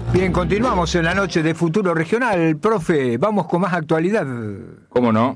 Bien, continuamos en la noche de Futuro Regional. Profe, vamos con más actualidad. ¿Cómo no?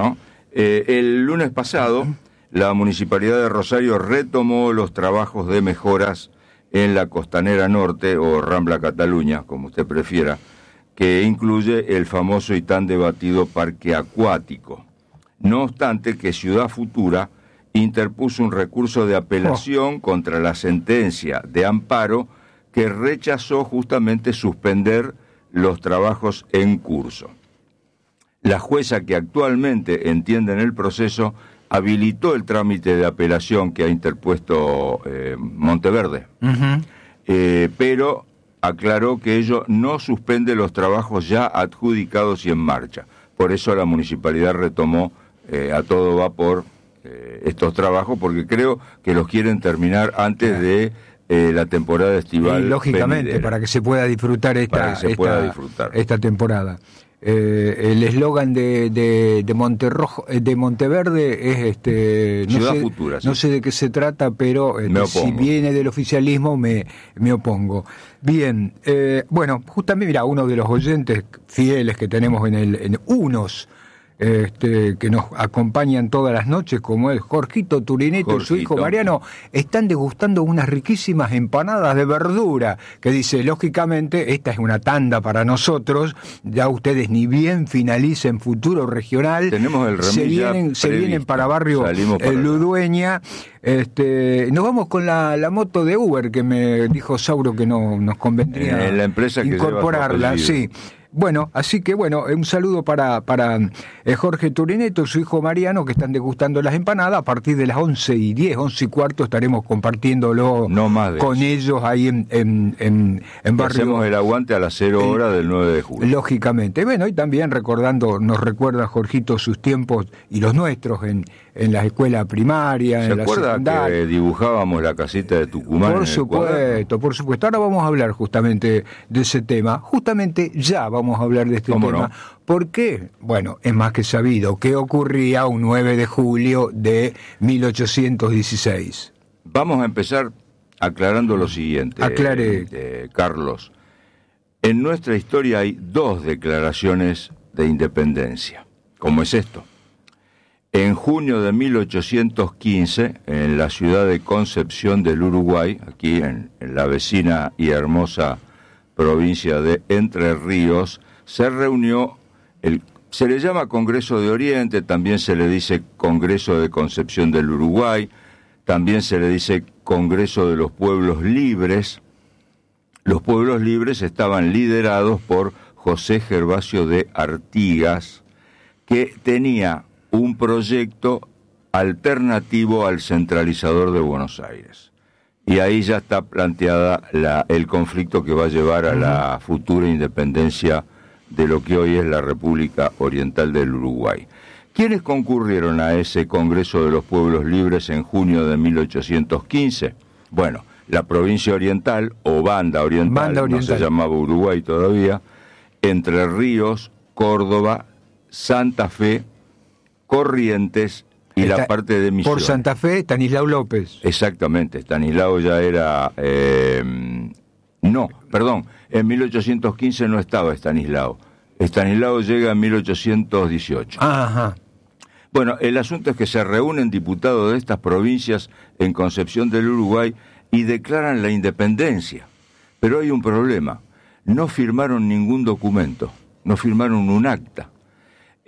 El lunes pasado, la Municipalidad de Rosario retomó los trabajos de mejoras en la Costanera Norte, o Rambla Cataluña, como usted prefiera, que incluye el famoso y tan debatido parque acuático. No obstante que Ciudad Futura interpuso un recurso de apelación contra la sentencia de amparo que rechazó justamente suspender los trabajos en curso. La jueza que actualmente entiende en el proceso habilitó el trámite de apelación que ha interpuesto Monteverde, pero aclaró que ello no suspende los trabajos ya adjudicados y en marcha. Por eso la municipalidad retomó a todo vapor estos trabajos, porque creo que los quieren terminar antes de la temporada estival. Y lógicamente, venidera, para que se pueda disfrutar esta temporada. El eslogan de Monteverde es Ciudad Futura. Sí. No sé de qué se trata, pero si viene del oficialismo me opongo. Bien, bueno, justamente, mira, uno de los oyentes fieles que tenemos en unos que nos acompañan todas las noches, como es Jorgito Turineto y su hijo Mariano, están degustando unas riquísimas empanadas de verdura, que dice, lógicamente, esta es una tanda para nosotros, ya ustedes ni bien finalicen Futuro Regional, tenemos el se vienen para barrio Ludueña. Nos vamos con la moto de Uber, que me dijo Sauro que no nos convendría la empresa que incorporarla, sí. Bueno, así que un saludo para Jorge Turineto y su hijo Mariano, que están degustando las empanadas. A partir de las 11:10, 11:15 estaremos compartiéndolo con ellos ahí en barrio. Hacemos el aguante a las 0 horas del 9 de julio. Lógicamente. Bueno, y también nos recuerda Jorgito sus tiempos y los nuestros en la escuela primaria, en la secundaria. ¿Se acuerda que dibujábamos la casita de Tucumán? Por supuesto. Ahora vamos a hablar justamente de ese tema. Justamente ya vamos a hablar de este tema. No? ¿Por qué? Bueno, es más que sabido que ocurría un 9 de julio de 1816. Vamos a empezar aclarando lo siguiente. Aclare. Carlos. En nuestra historia hay 2 declaraciones de independencia. ¿Cómo es esto? En junio de 1815, en la ciudad de Concepción del Uruguay, aquí en la vecina y hermosa provincia de Entre Ríos, se reunió, se le llama Congreso de Oriente, también se le dice Congreso de Concepción del Uruguay, también se le dice Congreso de los Pueblos Libres. Los pueblos libres estaban liderados por José Gervasio de Artigas, que tenía un proyecto alternativo al centralizador de Buenos Aires. Y ahí ya está planteada el conflicto que va a llevar a la futura independencia de lo que hoy es la República Oriental del Uruguay. ¿Quiénes concurrieron a ese Congreso de los Pueblos Libres en junio de 1815? Bueno, la provincia oriental, o Banda Oriental, no se llamaba Uruguay todavía, Entre Ríos, Córdoba, Santa Fe, Corrientes y la parte de Misiones. Por Santa Fe, Estanislao López. Exactamente, Estanislao ya era... en 1815 no estaba Estanislao. Estanislao llega en 1818. Ajá. Bueno, el asunto es que se reúnen diputados de estas provincias en Concepción del Uruguay y declaran la independencia. Pero hay un problema. No firmaron ningún documento, no firmaron un acta.